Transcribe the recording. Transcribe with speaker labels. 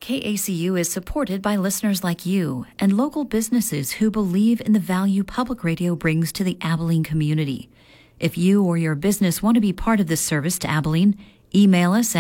Speaker 1: KACU is supported by listeners like you and local businesses who believe in the value public radio brings to the Abilene community. If you or your business want to be part of this service to Abilene, email us